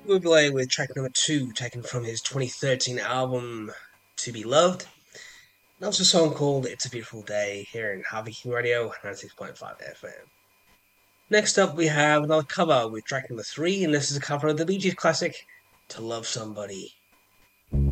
We'll play with track number 2, taken from his 2013 album To Be Loved. That was a song called It's a Beautiful Day here in Harvey King Radio 96.5 FM. Next up, we have another cover with track number 3, and this is a cover of the Bee Gees classic To Love Somebody.